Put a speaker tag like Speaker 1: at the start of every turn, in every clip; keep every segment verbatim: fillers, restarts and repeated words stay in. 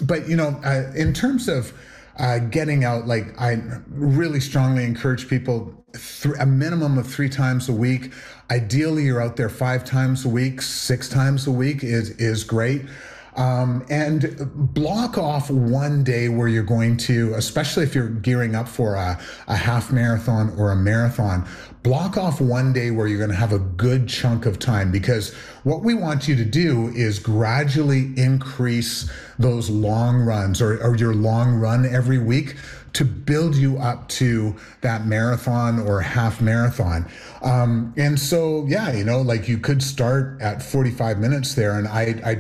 Speaker 1: but, you know, uh, in terms of uh, getting out, like I really strongly encourage people th- a minimum of three times a week. Ideally, you're out there five times a week, six times a week is, is great. Um, and block off one day where you're going to, especially if you're gearing up for a, a half marathon or a marathon, block off one day where you're going to have a good chunk of time, because what we want you to do is gradually increase those long runs or, or your long run every week to build you up to that marathon or half marathon. Um, and so, yeah, you know, like you could start at forty-five minutes there. And I, I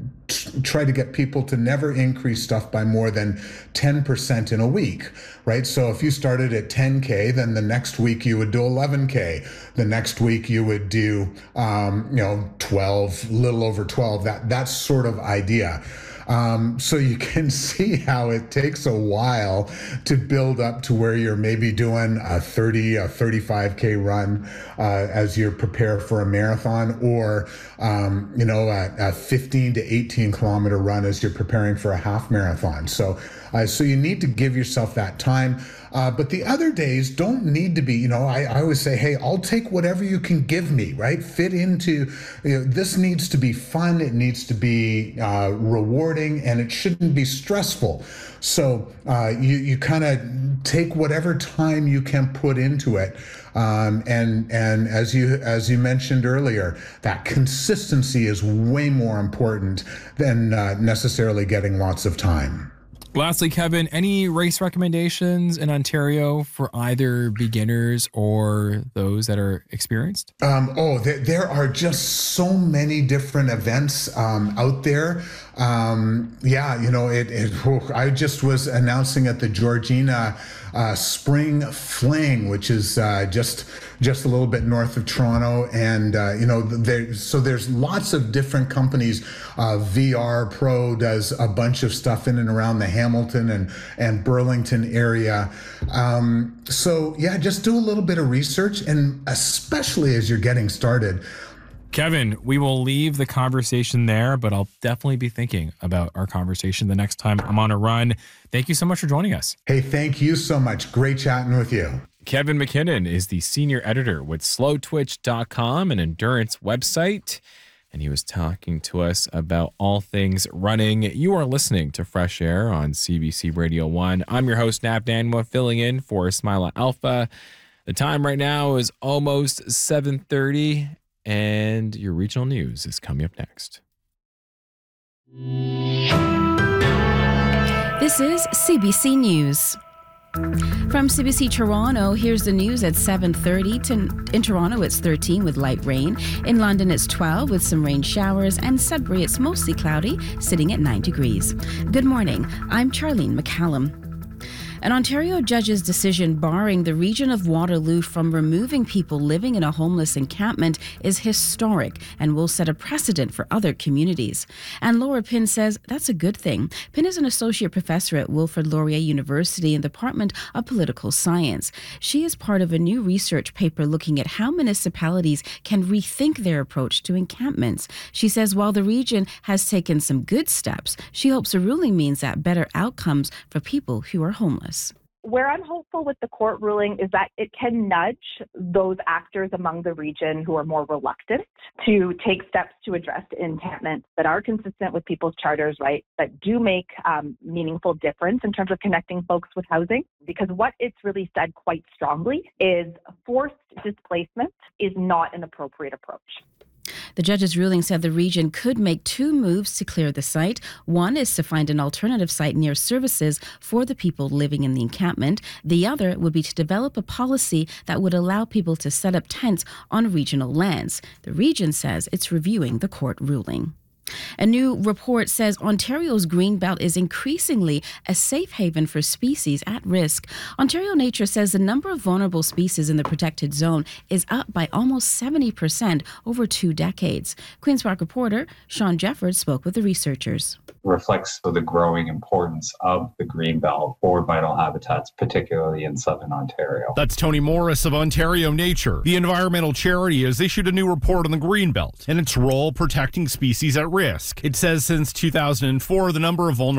Speaker 1: try to get people to never increase stuff by more than ten percent in a week, right? So if you started at ten K, then the next week you would do eleven K. The next week you would do, um, you know, twelve, little over twelve, that, that sort of idea. Um, so you can see how it takes a while to build up to where you're maybe doing a thirty, a thirty-five K run uh, as you prepare for a marathon, or, um, you know, a, a fifteen to eighteen kilometer run as you're preparing for a half marathon. So, uh, so you need to give yourself that time. Uh, but the other days don't need to be, you know, I, I always say, hey, I'll take whatever you can give me, right? Fit into, you know, this needs to be fun. It needs to be uh, rewarding, and it shouldn't be stressful. So uh, you, you kind of take whatever time you can put into it. Um, and and as you as you mentioned earlier, that consistency is way more important than uh, necessarily getting lots of time.
Speaker 2: Lastly, Kevin, any race recommendations in Ontario for either beginners or those that are experienced?
Speaker 1: Um, oh, there, there are just so many different events um, out there. Um, yeah, you know, it, it. I just was announcing at the Georgina uh, Spring Fling, which is uh, just just a little bit north of Toronto, and uh, you know, there. So there's lots of different companies. Uh, V R Pro does a bunch of stuff in and around the Hamilton and and Burlington area. Um, so yeah, just do a little bit of research, and especially as you're getting started.
Speaker 2: Kevin, we will leave the conversation there, but I'll definitely be thinking about our conversation the next time I'm on a run. Thank you so much for joining us.
Speaker 1: Hey, thank you so much. Great chatting with you.
Speaker 2: Kevin McKinnon is the senior editor with slow twitch dot com, an endurance website, and he was talking to us about all things running. You are listening to Fresh Air on C B C Radio one. I'm your host, Nav Danwa, filling in for Ismaila Alpha. The time right now is almost seven thirty, and your regional news is coming up next.
Speaker 3: This is C B C News. From C B C Toronto, here's the news at seven thirty. In Toronto, it's thirteen with light rain. In London, it's twelve with some rain showers. And Sudbury, it's mostly cloudy, sitting at nine degrees. Good morning. I'm Charlene McCallum. An Ontario judge's decision barring the region of Waterloo from removing people living in a homeless encampment is historic and will set a precedent for other communities. And Laura Pinn says that's a good thing. Pinn is an associate professor at Wilfrid Laurier University in the Department of Political Science. She is part of a new research paper looking at how municipalities can rethink their approach to encampments. She says while the region has taken some good steps, she hopes a ruling means that better outcomes for people who are homeless.
Speaker 4: Where I'm hopeful with the court ruling is that it can nudge those actors among the region who are more reluctant to take steps to address encampments that are consistent with people's charters, right, that do make um, meaningful difference in terms of connecting folks with housing. Because what it's really said quite strongly is forced displacement is not an appropriate approach.
Speaker 3: The judge's ruling said the region could make two moves to clear the site. One is to find an alternative site near services for the people living in the encampment. The other would be to develop a policy that would allow people to set up tents on regional lands. The region says it's reviewing the court ruling. A new report says Ontario's Greenbelt is increasingly a safe haven for species at risk. Ontario Nature says the number of vulnerable species in the protected zone is up by almost seventy percent over two decades. Queen's Park reporter Sean Jeffords spoke with the researchers.
Speaker 5: Reflects the growing importance of the Greenbelt for vital habitats, particularly in southern Ontario.
Speaker 6: That's Tony Morris of Ontario Nature. The environmental charity has issued a new report on the Greenbelt and its role protecting species at risk. It says since two thousand four, the number of vulnerable